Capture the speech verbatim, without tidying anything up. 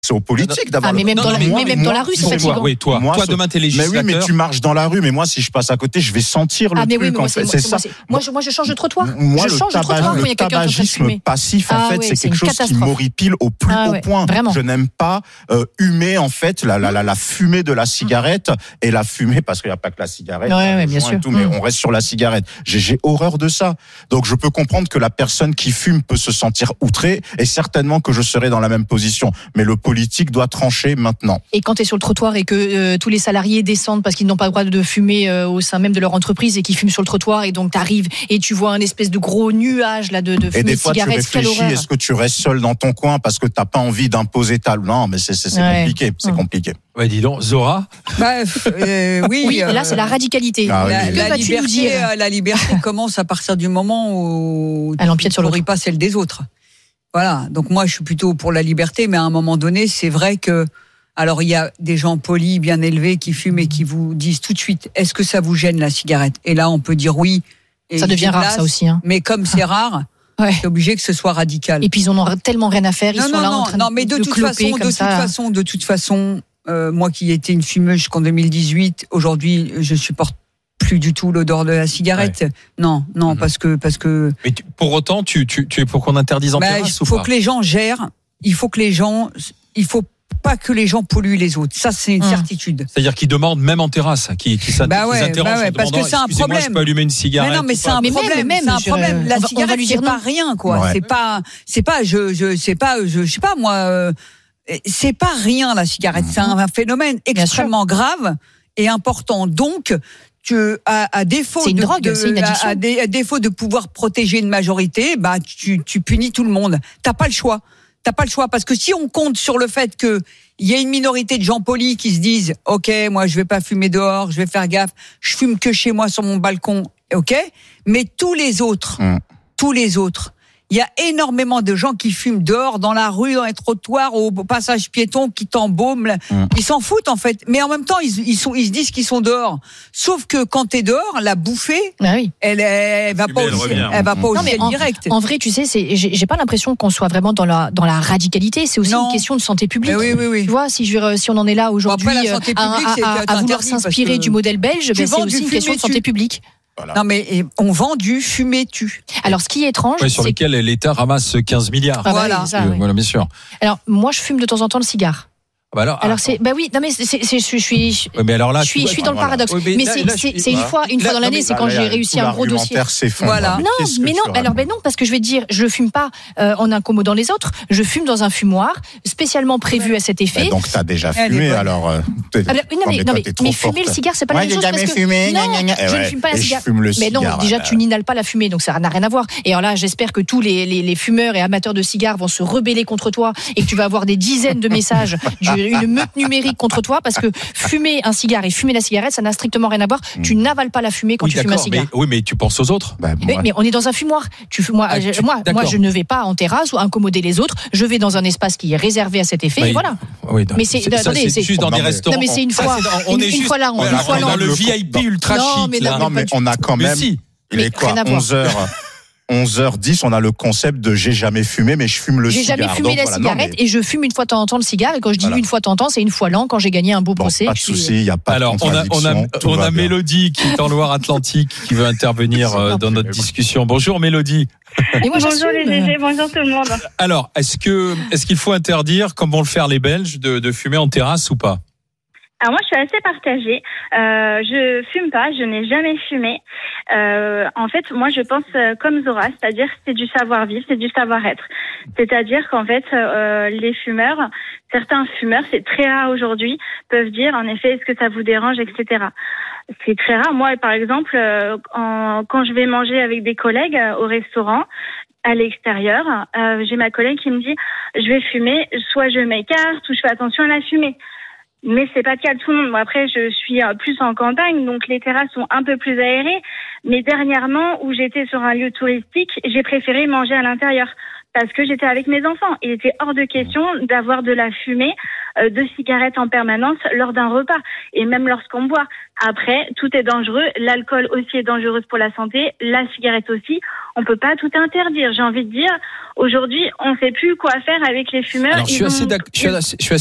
C'est aux politiques d'avoir. Ah, mais le... même non, dans, non, la, mais mais moi, même moi, dans la rue, c'est moi, fatigant. Oui, toi, moi, toi ce... demain t'es Mais législateur. oui, mais tu marches dans la rue, mais moi, si je passe à côté, je vais sentir le ah, mais truc. oui, mais moi, en fait. c'est, c'est moi, ça. c'est, moi, je, moi, je change de trottoir. Moi, je le, change de tabac, trottoir quand il y le a quelqu'un qui est en train de tabagisme fumer. passif, Ah, en fait, ouais, c'est c'est quelque une chose qui catastrophe. m'horripile au plus Ah, haut ouais, point. vraiment. Je n'aime pas euh, humer, en fait, la, la, la, la fumée de la cigarette et la fumée, parce qu'il n'y a pas que la cigarette. Ouais, ouais, ouais, bien sûr. Tout, mais mmh. on reste sur la cigarette. J'ai, j'ai horreur de ça. Donc, je peux comprendre que la personne qui fume peut se sentir outrée, et certainement que je serai dans la même position. Mais le politique doit trancher maintenant. Et quand tu es sur le trottoir et que euh, tous les salariés descendent parce qu'ils n'ont pas le droit de fumer euh, au sein même de leur entreprise et qu'ils fument sur le trottoir, et donc tu arrives et tu vois un espèce de gros nuage là, de, de fumée et des de fois, tu cigarettes. réfléchis, est-ce que tu restes seul dans ton coin parce que tu n'as pas envie d'imposer ta... Non, mais c'est, c'est, c'est ouais. compliqué. C'est Mmh. compliqué. Ouais, dis donc, Zora. Bah, euh, oui, Oui, euh, et là, c'est la radicalité. Ah, La, oui. Que la vas-tu liberté, nous dire euh, la liberté commence à partir du moment où elle empiète sur tu l'autre. ne pas celle des autres. Voilà. Donc moi, je suis plutôt pour la liberté, mais à un moment donné, c'est vrai que, alors il y a des gens polis, bien élevés, qui fument et qui vous disent tout de suite, est-ce que ça vous gêne la cigarette ? Et là, on peut dire oui. Et Ça devient rare, glace, ça aussi. Hein. Mais comme c'est rare, Ouais. c'est obligé que ce soit radical. Et puis ils en ont tellement rien à faire. Ils non, sont non, là non, en train non, de, mais de, de toute cloper façon, comme de toute ça. façon, de toute façon, euh, moi qui ai été une fumeuse jusqu'en deux mille dix-huit, aujourd'hui, je supporte plus du tout l'odeur de la cigarette. Ouais. Non, non, mmh. parce que parce que. Mais tu, pour autant, tu, tu tu es pour qu'on interdise en bah, terrasse ou faut pas ? Que les gens gèrent. Il faut que les gens. Il faut pas que les gens polluent les autres. Ça, c'est une mmh. certitude. C'est-à-dire qu'ils demandent même en terrasse, qui qui bah ouais, s'interrogent bah ouais, en parce que c'est un problème. Je peux allumer une cigarette. Mais non, mais c'est un mais problème. Même, c'est un je... problème. La on va, cigarette, on va lui dire c'est non. pas rien, quoi. Ouais. C'est pas. C'est pas. Je. Je. C'est pas. Je. Je sais pas moi. Euh, c'est pas rien la cigarette. Mmh. C'est un, un phénomène extrêmement grave et important. Donc. Tu, à, à défaut c'est une de, drogue, de, c'est une addiction. À, à, à défaut de pouvoir protéger une majorité, bah tu, tu punis tout le monde. T'as pas le choix. T'as pas le choix parce que si on compte sur le fait que il y a une minorité de gens polis qui se disent, ok, moi je vais pas fumer dehors, je vais faire gaffe, je fume que chez moi sur mon balcon, ok. Mais tous les autres, mmh. tous les autres. Il y a énormément de gens qui fument dehors, dans la rue, dans les trottoirs, au passage piéton, qui t'embaument. Mmh. Ils s'en foutent, en fait. Mais en même temps, ils, ils, sont, ils se disent qu'ils sont dehors. Sauf que quand t'es dehors, la bouffée, ah oui. elle, elle va pas aussi, elle, elle va pas aussi être directe. En vrai, tu sais, c'est, j'ai, j'ai pas l'impression qu'on soit vraiment dans la, dans la radicalité. C'est aussi non. une question de santé publique. Oui, oui, oui. Tu vois, si, je, si on en est là aujourd'hui, bon, après, publique, à, à, à, à vouloir s'inspirer du modèle belge, ben, c'est aussi une question de santé publique. Voilà. Non mais on vend du fumer-tu. Alors ce qui est étrange, ouais, sur c'est lequel l'État ramasse quinze milliards. Ah, voilà, ça, oui. Voilà, bien sûr. Alors moi je fume de temps en temps le cigare. Ah bah alors, alors c'est bah oui non mais c'est, c'est, c'est je suis je, ouais, mais alors là, je suis je suis dans voilà. le paradoxe oui, mais, mais là, c'est là, c'est, suis, c'est une voilà. fois une là, fois dans l'année mais c'est là, quand là, j'ai réussi un gros dossier. Voilà. Non mais non alors ben non parce que je vais te dire je fume pas euh, en incommodant les autres, je fume dans un fumoir spécialement prévu à cet effet. Mais donc t'as déjà fumé alors euh, ah, ben, non mais non mais, mais fumer le cigare c'est pas la même chose parce que fumé, non je ne fume pas un cigare mais non déjà tu n'inhales pas la fumée donc ça n'a rien à voir et alors là j'espère que tous les les fumeurs et amateurs de cigares vont se rebeller contre toi et que tu vas avoir des dizaines de messages une meute numérique contre toi parce que fumer un cigare et fumer la cigarette ça n'a strictement rien à voir. Mmh. Tu n'avales pas la fumée quand oui, tu fumes un cigare. Mais, oui mais tu penses aux autres. Bah, mais, mais on est dans un fumoir. Tu, moi, ah, tu, moi, moi je ne vais pas en terrasse ou incommoder les autres. Je vais dans un espace qui est réservé à cet effet. Bah, et voilà. Oui, non, mais c'est, c'est, attendez, ça, c'est, c'est juste dans des restaurants. Non mais c'est une fois. Ça, c'est, on une, est une juste, fois là, on, voilà, une fois on là. est dans le V I P ultra non, chic. Mais là. Non mais on a quand même. Si. Il est quoi onze heures onze heures dix, on a le concept de j'ai jamais fumé, mais je fume le j'ai cigare. J'ai jamais fumé donc, la voilà, cigarette non, mais... et je fume une fois de temps en temps le cigare. Et quand je dis voilà. une fois de temps en temps, c'est une fois l'an quand j'ai gagné un beau bon, procès. Pas de souci, il n'y a pas Alors, de contradiction. Alors, on a, on a, on a Mélodie qui est en Loire-Atlantique qui veut intervenir euh, dans notre discussion. Bonjour Mélodie. Et moi, bonjour les G G, bonjour tout le monde. Alors, est-ce, que, est-ce qu'il faut interdire, comme vont le faire les Belges, de, de fumer en terrasse ou pas ? Alors moi, je suis assez partagée. Euh, je fume pas, je n'ai jamais fumé. Euh, en fait, moi, je pense euh, comme Zora, c'est-à-dire que c'est du savoir-vivre, c'est du savoir-être. C'est-à-dire qu'en fait, euh, les fumeurs, certains fumeurs, c'est très rare aujourd'hui, peuvent dire, en effet, est-ce que ça vous dérange, et cetera. C'est très rare. Moi, par exemple, euh, en, quand je vais manger avec des collègues euh, au restaurant, à l'extérieur, euh, j'ai ma collègue qui me dit, je vais fumer, soit je m'écarte ou je fais attention à la fumée. Mais c'est pas le cas de tout le monde. Bon, après, je suis plus en campagne, donc les terrasses sont un peu plus aérées. Mais dernièrement, où j'étais sur un lieu touristique, j'ai préféré manger à l'intérieur parce que j'étais avec mes enfants. Il était hors de question d'avoir de la fumée euh, de cigarettes en permanence lors d'un repas et même lorsqu'on boit. Après, tout est dangereux. L'alcool aussi est dangereux pour la santé. La cigarette aussi. On peut pas tout interdire. J'ai envie de dire, aujourd'hui, on sait plus quoi faire avec les fumeurs. Alors, je suis assez d'accord. Je suis assez